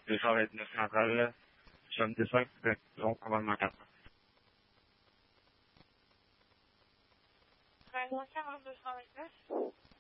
229 centrale, 75, donc commandement 4. 13 40 229.